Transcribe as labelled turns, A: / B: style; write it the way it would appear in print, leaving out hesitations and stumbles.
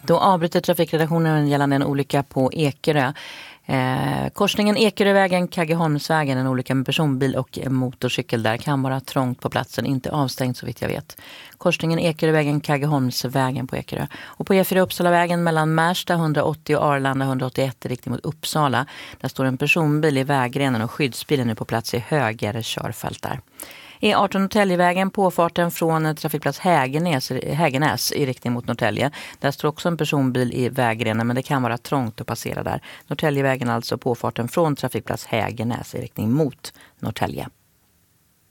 A: Då avbryter trafikredaktionen gällande en olycka på Ekerö. Korsningen Ekerövägen, Kaggeholmsvägen, en olycka med personbil och motorcykel där, kan vara trångt på platsen, inte avstängt så vitt jag vet. Korsningen Ekerövägen, Kaggeholmsvägen på Ekerö. Och på E4 Uppsalavägen mellan Märsta 180 och Arlanda 181 i riktning mot Uppsala. Där står en personbil i vägrenen och skyddsbilen är på plats i höger körfält där. E18 Norrtäljevägen, påfarten från trafikplats Hägenäs i riktning mot Norrtälje. Där står också en personbil i vägrenen, men det kan vara trångt att passera där. Norrtäljevägen alltså, påfarten från trafikplats Hägenäs i riktning mot Norrtälje.